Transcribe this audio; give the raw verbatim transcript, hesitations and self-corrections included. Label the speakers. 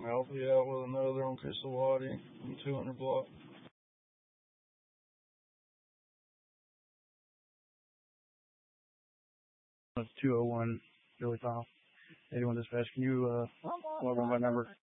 Speaker 1: I'll be out with another on Kisawati on two hundred block. That's two oh one, Billy Final. eighty-one dispatch. Can you, uh, log on my number?